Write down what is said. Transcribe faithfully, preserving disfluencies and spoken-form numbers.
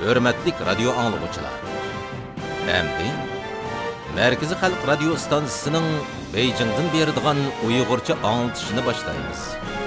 Hürmetlik radyo anlıqçılar. Әмді, Mərkəzi Xalq Radio stansiyasının Beijingdən berdiğan Uyğurca anlatışını başlayırız.